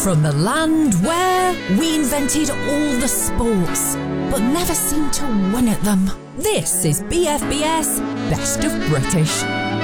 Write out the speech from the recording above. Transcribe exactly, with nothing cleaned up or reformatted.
From the land where we invented all the sports, but never seemed to win at them. This is B F B S Best of British.